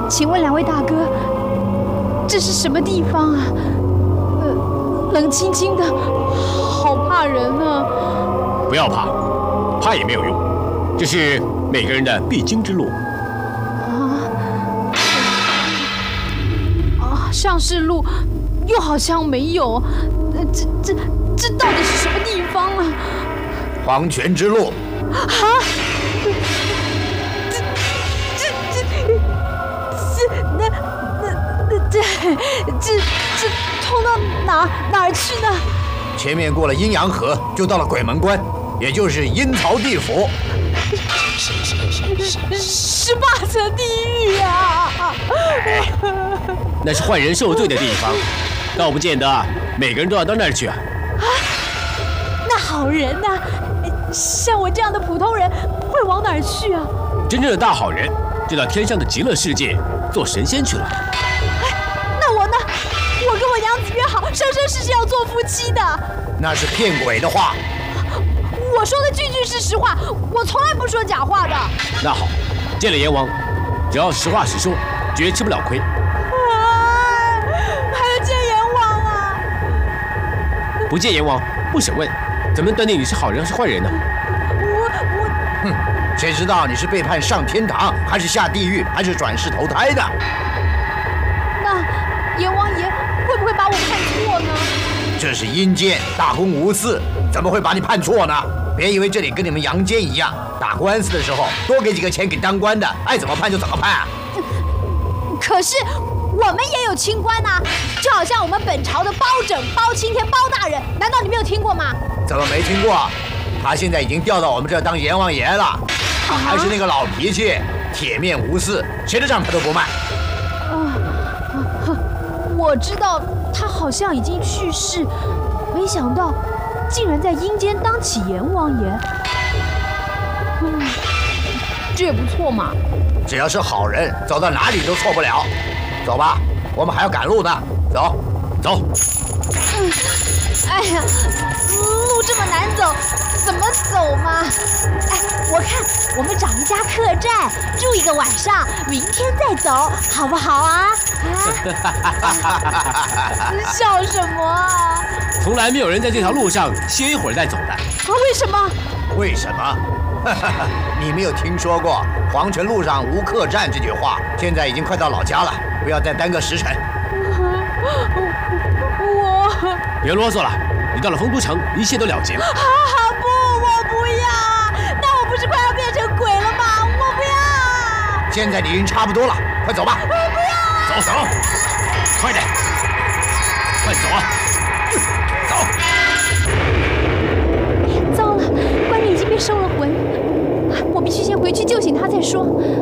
请问两位大哥，这是什么地方啊？冷清清的，好怕人啊！ 不要怕，怕也没有用，这是每个人的必经之路。 像是路，又好像没有。这到底是什么地方啊？ 黄泉之路。 啊！这通到哪儿去呢？ 前面过了阴阳河，就到了鬼门关，也就是阴曹地府。 18层地狱啊！ 那是坏人受罪的地方，倒不见得每个人都要到那儿去啊。 那好人呢？像我这样的普通人会往哪儿去啊？ 真正的大好人就到天上的极乐世界做神仙去了。 那我呢？我跟我娘子约好，生生世世要做夫妻的。 那是骗鬼的话。 我说的句句是实话，我从来不说假话的。 那好，见了阎王，只要实话实说，绝吃不了亏。 还要见阎王啊？ 不见阎王，不审问，怎么断定你是好人还是坏人呢？ 哼，谁知道你是被判上天堂，还是下地狱，还是转世投胎的？ 那阎王爷会不会把我判错呢？ 这是阴间，大公无私，怎么会把你判错呢？别以为这里跟你们阳间一样，打官司的时候多给几个钱给当官的，爱怎么判就怎么判啊。 可是我们也有清官啊，就好像我们本朝的包拯、包青天、包大人，难道你没有听过吗？ 怎么没听过？他现在已经调到我们这儿当阎王爷了，他还是那个老脾气，铁面无私，谁的账他都不卖。 我知道他好像已经去世，没想到竟然在阴间当起阎王爷。这也不错嘛。 只要是好人，走到哪里都错不了。走吧，我们还要赶路呢。走，走。 哎呀，路这么难走，怎么走嘛？哎，我看我们找一家客栈住一个晚上，明天再走，好不好啊？笑什么啊？ 从来没有人在这条路上歇一会儿再走的。 为什么？ 为什么？你没有听说过“黄泉路上无客栈”这句话？现在已经快到老家了，不要再耽搁时辰。 别啰嗦了，你到了丰都城，一切都了结了。 不，我不要！那我不是快要变成鬼了吗？我不要！ 现在你已经差不多了，快走吧。 我不要！ 走，快点，快走啊！走。 糟了，官人已经被收了魂，我必须先回去救醒他再说。